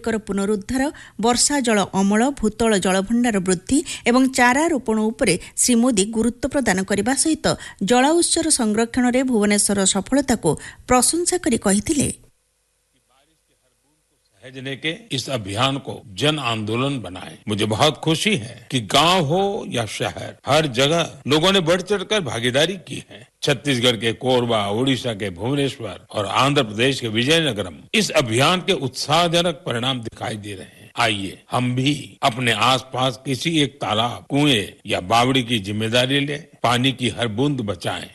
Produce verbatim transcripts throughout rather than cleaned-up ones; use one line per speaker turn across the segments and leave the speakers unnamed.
ନଦୀଗୁଡ଼ିକର ପୁନରୁଦ୍ଧାର, ବର୍ଷା ଜଳ ଅମଳ, ଭୂତଳ ଜଳଭଣ୍ଡାର ବୃଦ୍ଧି ଏବଂ ଚାରା ରୋପଣ ଉପରେ ଶ୍ରୀ ମୋଦି ଗୁରୁତ୍ୱ ପ୍ରଦାନ କରିବା ସହିତ ଜଳ ଉତ୍ସର ସଂରକ୍ଷଣରେ ଭୁବନେଶ୍ୱରର ସଫଳତାକୁ ପ୍ରଶଂସା କରି କହିଥିଲେ,
सहेजने के इस अभियान को जन आंदोलन बनाएं। मुझे बहुत खुशी है कि गांव हो या शहर, हर जगह लोगों ने बढ़ चढ़कर भागीदारी की है। छत्तीसगढ़ के कोरबा, उड़ीसा के भुवनेश्वर और आंध्र प्रदेश के विजयनगरम इस अभियान के उत्साहजनक परिणाम दिखाई दे रहे हैं। आइए हम भी अपने आसपास किसी एक तालाब, कुएं या बावड़ी की जिम्मेदारी लें, पानी की हर बूंद बचाएं।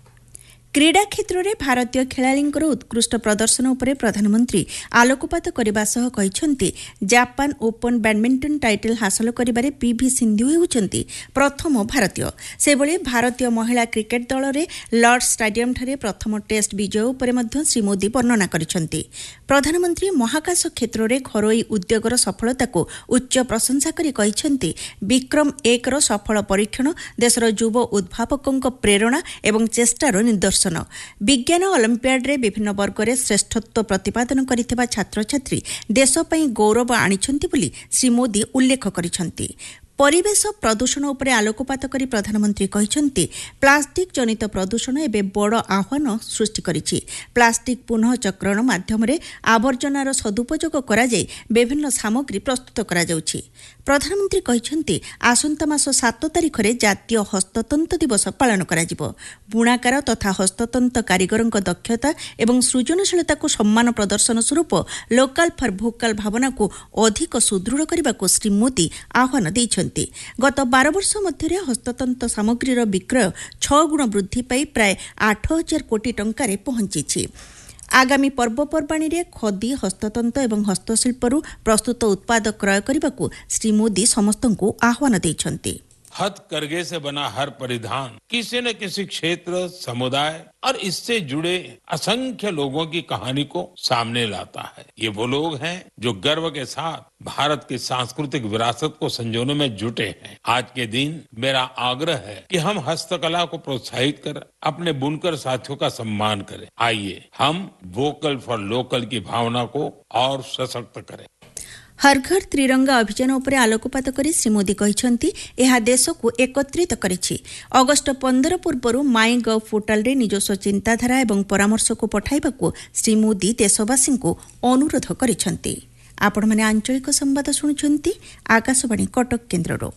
क्रीड़ा क्षेत्र में भारतीय खेलाड़ींकर उत्कृष्ट प्रदर्शन उपरे प्रधानमंत्री आलोकपात करने सह कहते जापान ओपन बैडमिंटन टाइटल हासिल करिबारे पीवी सिंधु हेउचंती प्रथम भारतीय। सेबळे भारतीय महिला क्रिकेट दल रे लॉर्ड्स स्टेडियम ठारे प्रथम टेस्ट विजय उपरे मध्य श्री मोदी वर्णना करिसंती। प्रधानमंत्री महाकाश क्षेत्र में घरोई उद्योगर सफलता को उच्च प्रशंसा करी कहिसंती विक्रम एक रो सफल परीक्षण देशर युव उद्भावकों प्रेरणा एवं चेष्टार निदर्शन। विज्ञान ओलंपियाड रे विभिन्न वर्ग में श्रेष्ठत्व प्रतिपादन करिथिबा छात्र छात्री देश पई गौरव आनिछंती बोली श्री मोदी उल्लेख करिसंती। परिवेश प्रदूषण उपरे आलोकपात करी प्रधानमंत्री कहिसंती प्लास्टिक जनित प्रदूषण एबे बड़ आह्वान सृष्टि करिछि। प्लास्टिक पुनः चक्रण माध्यम रे आवर्जनार सदुपयोग करा जाय विभिन्न सामग्री प्रस्तुत करा जाउछि। प्रधानमंत्री कहिसंती आसंता मास सात तारिख रे जातीय हस्ततंत दिवस पालन करा जिवो। बुणाकार तथा हस्ततंत कारीगरक दक्षता एवं सृजनशीलता को सम्मान प्रदर्शन स्वरूप लोकल फॉर भोकल भावना को अधिक सुदृढ़ करने को श्री मोदी आह्वान दैछंती। गत बारह वर्ष मध्य हस्ततंत सामग्रीर विक्रय छह गुण वृद्धि पाई प्राय आठ हजार कोटी टंकार पहुंची। आगामी पर्वपर्वाणी रे खदी, हस्ततंत एवं हस्तशिल्परू प्रस्तुत उत्पाद क्रय करने को श्री मोदी समस्तंकु आह्वान दैछंती।
हथकरघे से बना हर परिधान किसी न किसी क्षेत्र, समुदाय और इससे जुड़े असंख्य लोगों की कहानी को सामने लाता है। ये वो लोग हैं जो गर्व के साथ भारत की सांस्कृतिक विरासत को संजोने में जुटे हैं। आज के दिन मेरा आग्रह है कि हम हस्तकला को प्रोत्साहित कर अपने बुनकर साथियों का सम्मान करें। आइए हम वोकल फॉर लोकल की भावना को और सशक्त करें।
हर घर त्रिरंगा अभियान उपरे आलोकपात करी श्री मोदी कहिसंती एहा देश को एकत्रित करिछि। अगस्ट पंद्रह पूर्व माई गव पोर्टाल रे निजस्व चिंताधारा एवं परामर्श को पठाइबाकू श्री मोदी देशवासी को अनुरोध करिसंती। आपण माने आंचलिक संवाद सुनुछंती आकाशवाणी कटक केन्द्ररो।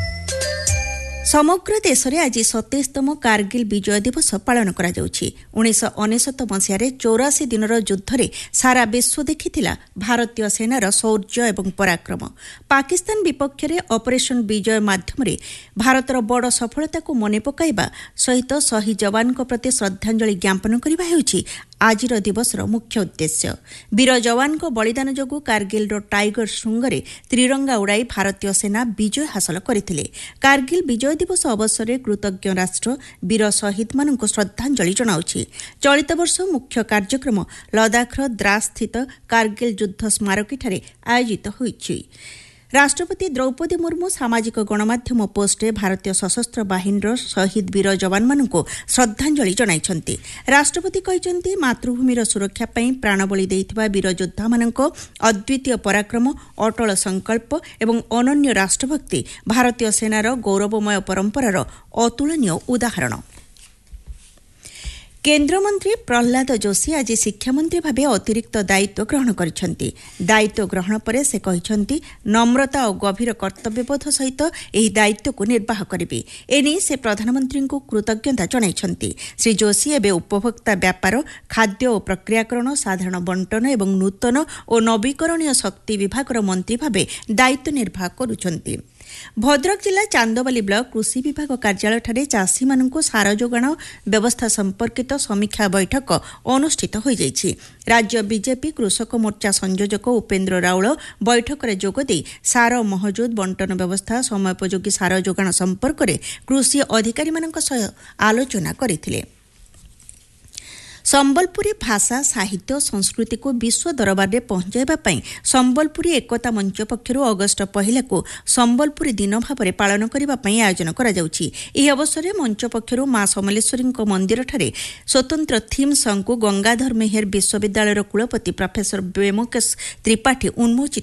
समग्र देश में आज सतैशतम कारगिल विजय दिवस पालन करा जाउछि। उन्नीस अनेशत मसीह चौरासी दिन युद्ध रे सारा विश्व देखिथिला भारतीय सेनार शौर्य एवं पराक्रम। पाकिस्तान विपक्ष में ऑपरेशन विजय माध्यम रे भारतर बड़ सफलता को मने पकाइबा सहित शहीद जवान प्रति श्रद्धांजलि ज्ञापन करबा हेउछि आजिर दिवसर मुख्य उद्देश्य। वीर जवान को बलिदान जोगु कारगिल रो टाइगर श्रृंगरे त्रिरंगा उड़ाई भारतीय सेना विजय हासिल करथिले। कारगिल विजय दिवस अवसर में कृतज्ञ राष्ट्र वीर शहीद मानक श्रद्धांजलि जनाउछि। चलित वर्ष मुख्य कार्यक्रम लद्दाखर द्रास स्थित कारगिल युद्ध स्मारकी ठारे आयोजित होइछि। राष्ट्रपति द्रौपदी मुर्मू सामाजिक गणमाध्यम पोस्टे भारतीय सशस्त्र बाहिनीर शहीद वीर जवान मानक श्रद्धांजलि जनाइछंती। राष्ट्रपति कहिसंती मातृभूमिर सुरक्षा पई प्राणबली देइथिबा वीर योद्धा मानक अद्वितीय पराक्रम, अटल संकल्प एवं अनन्य राष्ट्रभक्ति भारतीय सेनार गौरवमय परंपरार अतुलनीय उदाहरण। केन्द्रमंत्री प्रहलाद जोशी आज शिक्षामंत्री भावे अतिरिक्त दायित्व ग्रहण करिसंती। दायित्व ग्रहण पर से कहिसंती नम्रता और गभीर कर्तव्यबोध सहित एही दायित्व को निर्वाह करिबे। एने से प्रधानमंत्री को कृतज्ञता जणाइछंती। श्री जोशी एबे उपभोक्ता व्यापार, खाद्य और प्रक्रियाकरण, साधारण बंटन एवं नूतन और नवीकरणीय शक्ति विभागर मंत्री भावे दायित्व निर्वाह करुछंती। भद्रक जिला चांदबाली ब्लॉक कृषि विभाग कार्यालय ठारे चाषी मानक सार जोगाण व्यवस्था संपर्कित समीक्षा बैठक अनुष्ठित हो जाइछि। राज्य बीजेपी कृषक मोर्चा संयोजक उपेन्द्र राउल बैठक में जोगदे सार महजूद बंटन व्यवस्था समयोपयोगी सार जोगाण संपर्क में कृषि अधिकारी मानक सह आलोचना करथिले। संबलपुरी भाषा, साहित्य, संस्कृति को विश्व दरबार में पहुंचाइबा पई संबलपुरी एकता मंच पक्षर अगस्ट पहला को संबलपुरी दिन भाव में पालन करबा पई आयोजन करा जाउछि। एही अवसर में मंच पक्षर मां समलेश्वरी मंदिर ठारे स्वतंत्र थीम सॉन्ग को गंगाधर मेहर विश्वविद्यालय कुलपति प्रोफेसर व्योमकेश त्रिपाठी उन्मोचित